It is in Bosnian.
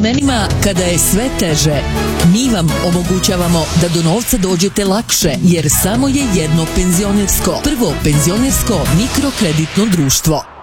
vremenima kada je sve teže, mi vam omogućavamo da do novca dođete lakše, jer samo je jedno penzionersko. Prvo penzionersko mikrokreditno društvo.